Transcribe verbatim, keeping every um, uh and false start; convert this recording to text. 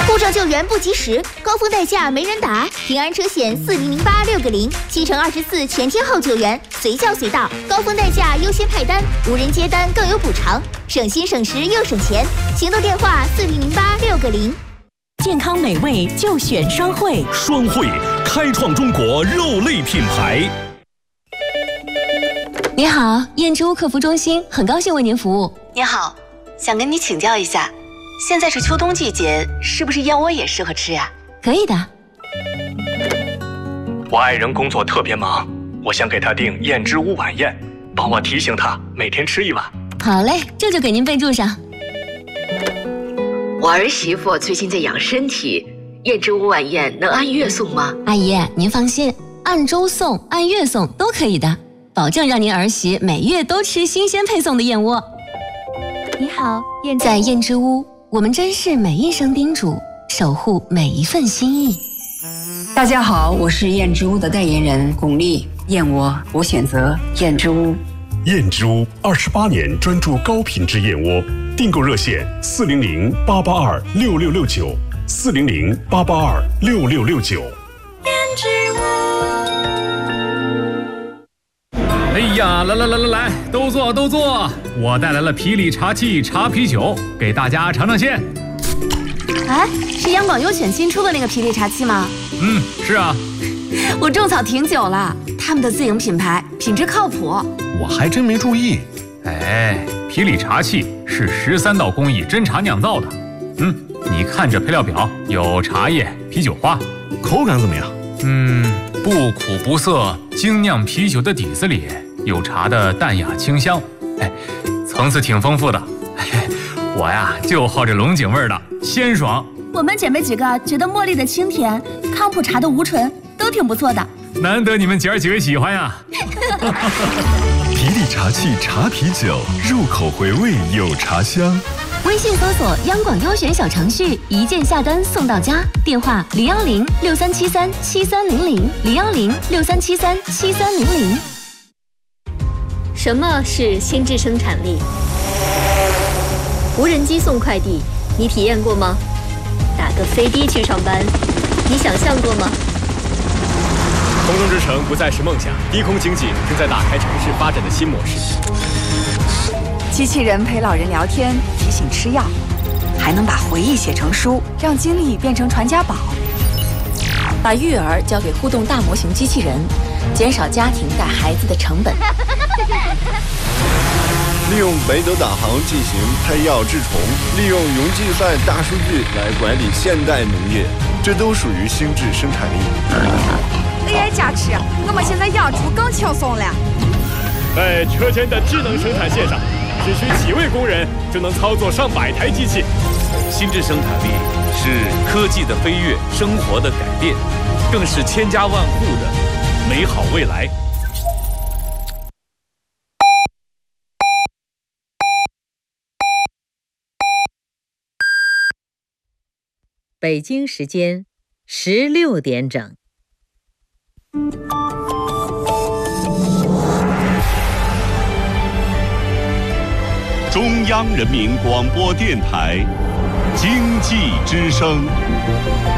故障救援不及时，高峰代驾没人打，平安车险四零零八六个零，七乘二十四全天候救援，随叫随到，高峰代驾优先派单，无人接单更有补偿，省心省时又省钱。行动电话四零零八六个零。 健康美味就选双汇， 双汇开创中国肉类品牌。 你好，燕之屋客服中心，很高兴为您服务。 你好，想跟你请教一下，现在是秋冬季节，是不是燕窝也适合吃呀？ 可以的。 我爱人工作特别忙，我想给他订燕之屋晚宴，帮我提醒他每天吃一碗。 好嘞，这就给您备注上。 我儿媳妇最近在养身体，燕之屋晚宴能按月送吗？ 阿姨，您放心，按周送、按月送都可以的，保证让您儿媳每月都吃新鲜配送的燕窝。 你好，燕在燕之屋，我们珍视每一声叮嘱，守护每一份心意。 大家好，我是燕之屋的代言人巩俐，燕窝我选择燕之屋。 燕之屋二十八年专注高品质燕窝，订购热线四零零八八二六六六九，四零零八八二六六六九。 燕之屋。 哎呀，来来来来来，都坐都坐！我带来了皮里茶气茶啤酒，给大家尝尝鲜。 哎，是央广优选新出的那个皮里茶气吗？ 嗯，是啊。 我种草挺久了，他们的自营品牌，品质靠谱。 我还真没注意。 哎，皮里茶气是十三道工艺真茶酿造的。嗯，你看这配料表，有茶叶、啤酒花， 口感怎么样？ 嗯，不苦不涩，精酿啤酒的底子里有茶的淡雅清香，哎，层次挺丰富的。哎，我呀就好这龙井味的，鲜爽。 我们姐妹几个觉得茉莉的清甜，康普茶的无醇都挺不错的。 难得你们姐儿几个喜欢呀！ 皮里茶气茶啤酒，入口回味有茶香。 微信搜索央广优选小程序，一键下单送到家。电话零幺零六三七三七三零零零幺零六三七三七三零零。 什么是心智生产力？无人机送快递，你体验过吗？打个飞的去上班，你想象过吗？ 空中之城不再是梦想，低空经济正在打开城市发展的新模式。 机器人陪老人聊天，提醒吃药，还能把回忆写成书，让经历变成传家宝。 把育儿交给互动大模型机器人，减少家庭带孩子的成本。 利用北斗导航进行配药治虫，利用云计算大数据来管理现代农业，这都属于心智生产力。 A I 加持，我们现在养猪更轻松了。 在车间的智能生产线上，只需几位工人就能操作上百台机器。 心智生产力是科技的飞跃，生活的改变，更是千家万户的美好未来。 北京时间十六点整。 中央人民广播电台经济之声。